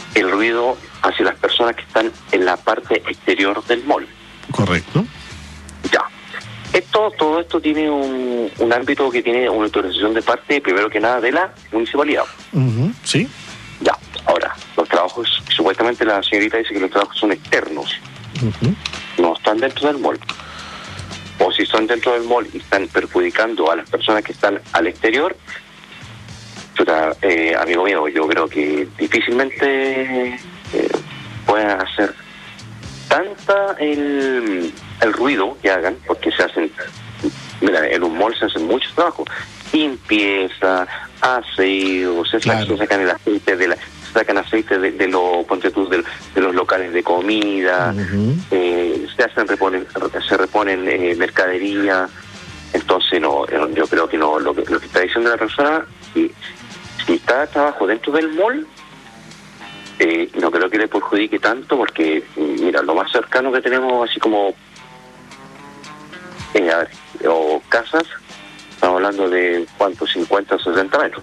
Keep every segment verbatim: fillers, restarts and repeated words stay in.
el ruido hacia las personas que están en la parte exterior del mall. Correcto. Ya. Esto, todo esto tiene un, un ámbito que tiene una autorización de parte, primero que nada, de la municipalidad. Uh-huh. Sí. Ya. Ahora, los trabajos, supuestamente la señorita dice que los trabajos son externos. Uh-huh. No están dentro del mall. O si están dentro del mall y están perjudicando a las personas que están al exterior, chuta, eh, amigo mío, yo creo que difícilmente eh, puedan hacer tanta el, el ruido que hagan, porque se hacen, mira, en un mall se hacen muchos trabajos, limpieza, aseo, se, claro. se sacan el aceite de la sacan aceite de, de los ponte tú, de, de los locales de comida, uh-huh. eh, se hacen reponen, se reponen eh, mercadería. Entonces no, yo creo que no, lo que, lo que está diciendo la persona, si, si está trabajo dentro del mall, eh, no creo que le perjudique tanto, porque mira, lo más cercano que tenemos así como eh, a ver, o casas, estamos hablando de cuántos, cincuenta o sesenta metros.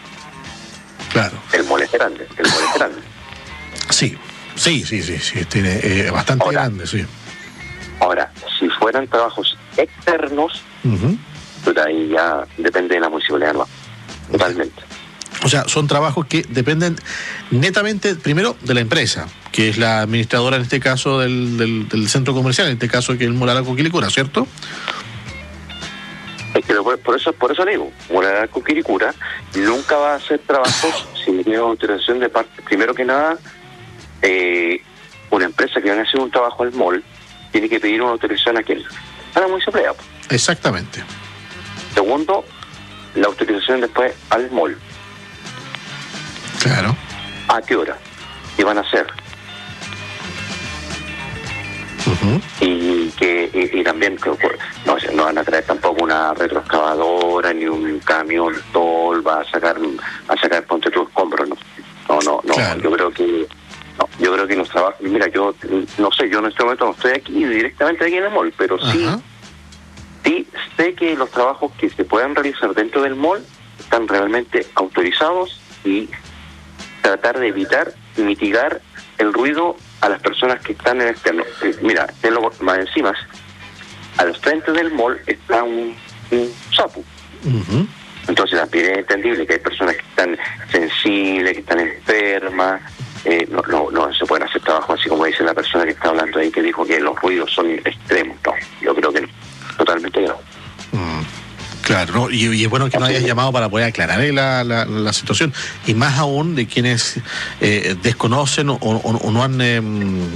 Claro. El mall es grande, el mall es grande. Sí, sí, sí, sí, sí, tiene eh, bastante ahora, grande, sí. Ahora, si fueran trabajos externos, uh-huh. pues ahí ya depende de la municipalidad, no, totalmente. O sea, son trabajos que dependen netamente, primero, de la empresa, que es la administradora en este caso del, del, del centro comercial, en este caso que es el Mall Arauco Quilicura, ¿cierto? Es que por eso, por eso le digo, Mall Arauco Quilicura nunca va a hacer trabajos sin tener autorización de parte. Primero que nada, eh, una empresa que va a hacer un trabajo al mall tiene que pedir una autorización a quién, a la municipalidad. Exactamente. Segundo, la autorización después al mall. Claro. ¿A qué hora? ¿Qué van a hacer? Uh-huh. Y que y, y también que no, no van a traer tampoco una retroexcavadora ni un camión tol va a sacar a sacar ponte tus compras, no no no, no claro. yo creo que no, yo creo que los trabajos, mira, yo no sé, yo en este momento no estoy aquí directamente aquí en el mall, pero uh-huh. sí sí sé que los trabajos que se puedan realizar dentro del mall están realmente autorizados y tratar de evitar y mitigar el ruido a las personas que están en el externo. Eh, mira, tenlo más encima, a los frentes del mall está un, un sapo. Uh-huh. Entonces también es entendible que hay personas que están sensibles, que están enfermas, eh, no, no, no se pueden hacer trabajos así como dice la persona que está hablando ahí, que dijo que los ruidos son extremos. No, yo creo que no, totalmente no. Uh-huh. Claro, ¿no? y, y es bueno que nos hayas llamado para poder aclarar la, la, la situación, y más aún de quienes eh, desconocen o, o, o no han eh,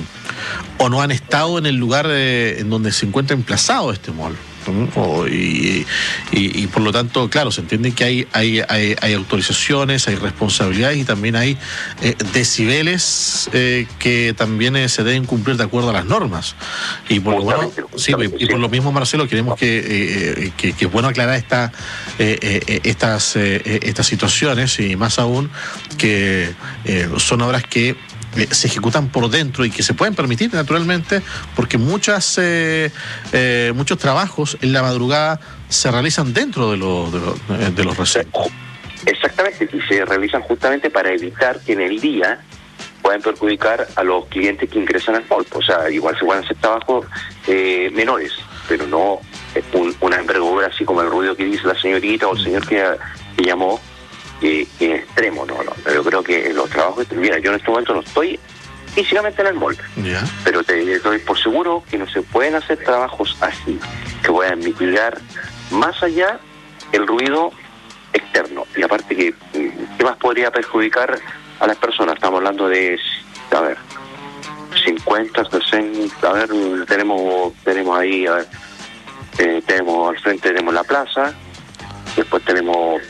o no han estado en el lugar eh, en donde se encuentra emplazado este mall. O, y, y, y por lo tanto, claro, se entiende que hay hay, hay, hay autorizaciones, hay responsabilidades y también hay eh, decibeles eh, que también eh, se deben cumplir de acuerdo a las normas. Y por lo bueno, sí, y por lo mismo, Marcelo, queremos que, eh, que, que es bueno aclarar esta, eh, eh, estas, eh, estas situaciones, y más aún que eh, son obras que se ejecutan por dentro y que se pueden permitir naturalmente, porque muchas eh, eh, muchos trabajos en la madrugada se realizan dentro de, lo, de, lo, de los recintos. Exactamente, y se realizan justamente para evitar que en el día puedan perjudicar a los clientes que ingresan al mall. O sea, igual se pueden hacer trabajos eh, menores, pero no un, una envergadura así como el ruido que dice la señorita o el señor que, que llamó. Que, que es extremo, no, no, yo creo que los trabajos, mira, yo en este momento no estoy físicamente en el mall, yeah. pero te doy por seguro que no se pueden hacer trabajos así, que puedan mitigar más allá el ruido externo, y aparte que, ¿qué más podría perjudicar a las personas? Estamos hablando de, a ver, cincuenta, sesenta, a ver, tenemos, tenemos ahí, a ver, eh, tenemos al frente tenemos la plaza, después tenemos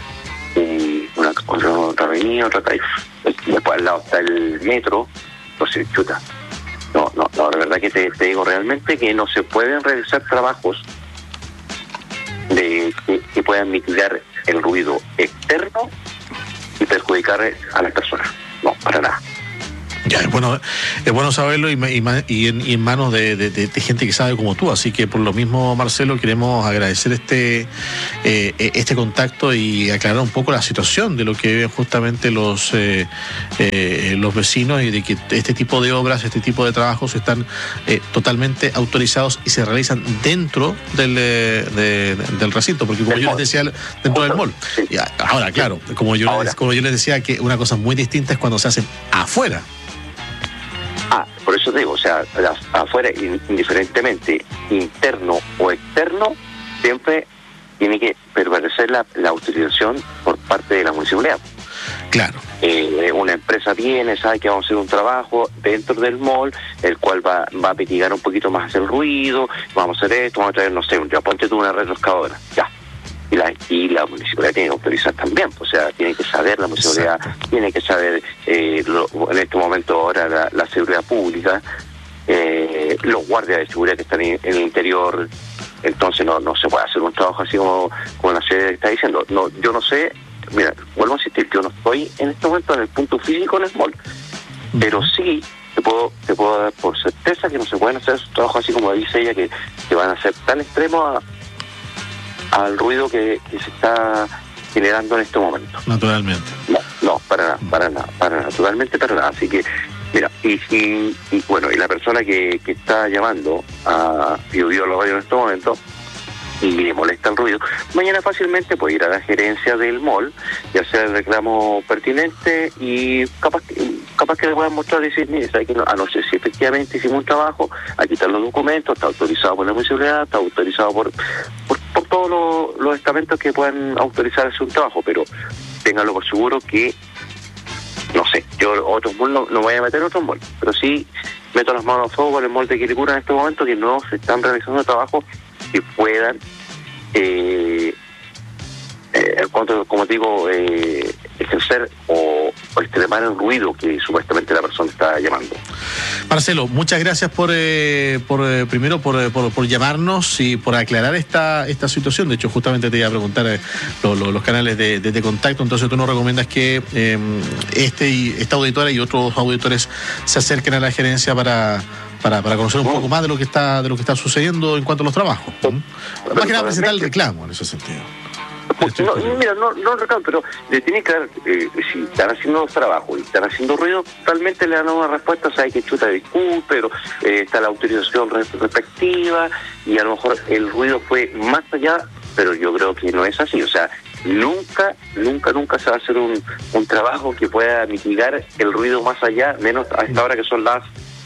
una otra, otra avenida, otra calle, después al lado está el metro, entonces chuta. No, no, no, la verdad que te, te digo realmente que no se pueden realizar trabajos de que, que puedan mitigar el ruido externo y perjudicar a las personas. No, para nada. Ya, es bueno, es bueno saberlo y, y, y, en, y en manos de, de, de, de gente que sabe como tú, así que por lo mismo, Marcelo, queremos agradecer este eh, este contacto y aclarar un poco la situación de lo que viven justamente los, eh, eh, los vecinos y de que este tipo de obras, este tipo de trabajos están eh, totalmente autorizados y se realizan dentro del, de, de, del recinto, porque como yo les decía, dentro del mall. Y ahora, claro, como yo, ahora. Les, como yo les decía, que una cosa muy distinta es cuando se hacen afuera. Ah, por eso digo, o sea, afuera, indiferentemente interno o externo, siempre tiene que prevalecer la, la autorización por parte de la municipalidad. Claro. Eh, una empresa viene, sabe que vamos a hacer un trabajo dentro del mall, el cual va, va a mitigar un poquito más el ruido, vamos a hacer esto, vamos a traer, no sé, ya ponte tú una retroexcavadora, ya. Y la, y la municipalidad tiene que autorizar también, o sea, tiene que saber la municipalidad, exacto, tiene que saber eh, lo, en este momento ahora la, la seguridad pública, eh, los guardias de seguridad que están en, en el interior. Entonces no no se puede hacer un trabajo así como, como la sede está diciendo. No, yo no sé, mira, vuelvo a insistir, yo no estoy en este momento en el punto físico en el mall, uh-huh, pero sí te puedo te puedo dar por certeza que no se pueden hacer trabajos así como dice ella, que, que van a ser tan extremos a, al ruido que, que se está generando en este momento. Naturalmente. No, no, para nada, para nada, para nada, naturalmente para nada. Así que mira, y, y, y bueno, y la persona que, que está llamando a Bio Bio la radio en este momento y le molesta el ruido, mañana fácilmente puede ir a la gerencia del mall y hacer el reclamo pertinente y capaz que, capaz que le puedan mostrar y decir, mire, ¿sabe que no? A no ser si efectivamente hicimos un trabajo, aquí están los documentos, está autorizado por la municipalidad, está autorizado por, por, por todos los, los estamentos que puedan autorizar hacer un trabajo, pero ténganlo por seguro que no sé, yo otros malls no, no voy a meter otros malls, pero sí meto las manos a fuego con el mall de Quilicura en este momento, que no se están realizando trabajos que puedan, eh, eh, como te digo, eh, ejercer o, o extremar el ruido que supuestamente la persona está llamando. Marcelo, muchas gracias por, eh, por eh, primero por, por, por llamarnos y por aclarar esta esta situación. De hecho, justamente te iba a preguntar eh, lo, lo, los canales de, de, de contacto. Entonces, tú nos recomiendas que eh, este y esta auditora y otros auditores se acerquen a la gerencia para para, para conocer un poco más de lo que está de lo que está sucediendo en cuanto a los trabajos. ¿Mm? Más que nada presentar el reclamo en ese sentido. No, mira, no, no reclamo, pero le tiene que dar, eh, si están haciendo los trabajos y están haciendo ruido, totalmente le dan una respuesta, o sea, hay que chuta disculpe, pero eh, está la autorización respectiva y a lo mejor el ruido fue más allá, pero yo creo que no es así, o sea, nunca, nunca, nunca se va a hacer un, un trabajo que pueda mitigar el ruido más allá, menos a esta hora que son las...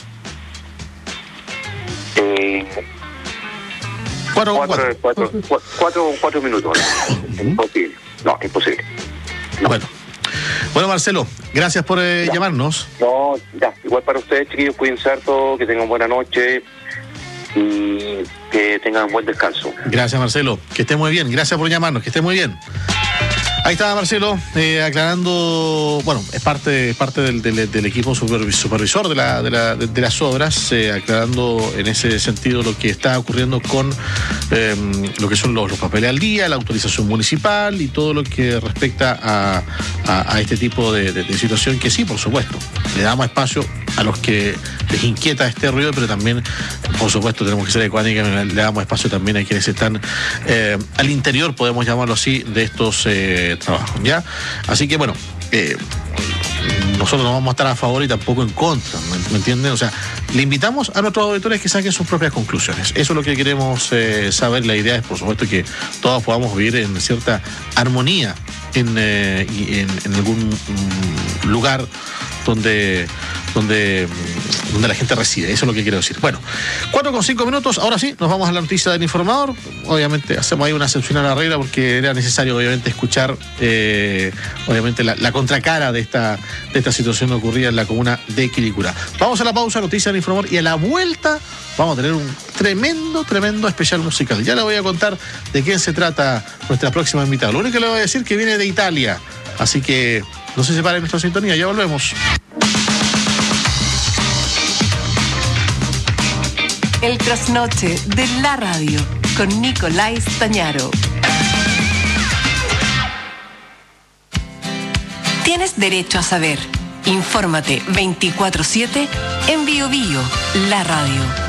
Eh, Cuatro, cuatro, cuatro, cuatro, cuatro, cuatro minutos. Imposible. No, imposible. No. Bueno. Bueno, Marcelo, gracias por eh, llamarnos. No, ya, igual para ustedes, chiquillos, cuídense harto, que tengan buena noche y que tengan buen descanso. Gracias, Marcelo, que esté muy bien. Gracias por llamarnos, que esté muy bien. Ahí estaba Marcelo eh, aclarando, bueno, es parte, parte del, del, del equipo supervisor de, la, de, la, de, de las obras, eh, aclarando en ese sentido lo que está ocurriendo con eh, lo que son los, los papeles al día, la autorización municipal y todo lo que respecta a, a, a este tipo de, de, de situación que sí, por supuesto, le damos espacio a los que les inquieta este ruido, pero también, por supuesto, tenemos que ser ecuánicos, le damos espacio también a quienes están eh, al interior, podemos llamarlo así, de estos eh, trabajos, ¿ya? Así que, bueno, eh, nosotros no vamos a estar a favor y tampoco en contra, ¿me, ¿me entienden? O sea, le invitamos a nuestros auditores que saquen sus propias conclusiones. Eso es lo que queremos eh, saber. La idea es, por supuesto, que todos podamos vivir en cierta armonía en, eh, en, en algún mm, lugar donde, donde, donde la gente reside. Eso es lo que quiero decir. Bueno, cuatro con cinco minutos. Ahora sí, nos vamos a la noticia del informador. Obviamente hacemos ahí una excepción a la regla porque era necesario, obviamente, escuchar eh, obviamente la, la contracara de esta, de esta situación ocurrida en la comuna de Quilicura. Vamos a la pausa, noticia del informador, y a la vuelta vamos a tener un tremendo, tremendo especial musical. Ya le voy a contar de quién se trata nuestra próxima invitada. Lo único que le voy a decir es que viene de Italia. Así que no se separen nuestra sintonía, ya volvemos. El trasnoche de la radio con Nicolás Stañaro. Tienes derecho a saber. Infórmate veinticuatro siete en Bio Bio, la radio.